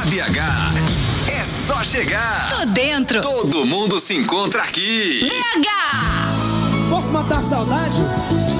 BH é só chegar. Tô dentro. Todo mundo se encontra aqui. BH. Posso matar a saudade?